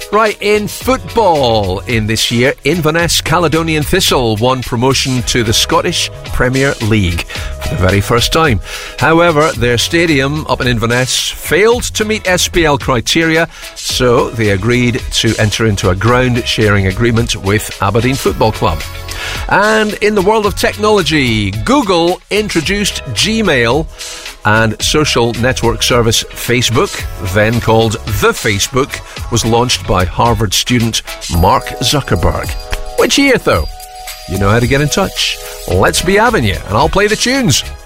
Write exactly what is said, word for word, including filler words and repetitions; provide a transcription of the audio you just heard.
Right, in football in this year, Inverness Caledonian Thistle won promotion to the Scottish Premier League for the very first time. However, their stadium up in Inverness failed to meet S P L criteria, so they agreed to enter into a ground sharing agreement with Aberdeen Football Club. And in the world of technology, Google introduced Gmail, and social network service Facebook, then called The Facebook, was launched by Harvard student Mark Zuckerberg. Which year, though? You know how to get in touch. Let's be having you, and I'll play the tunes.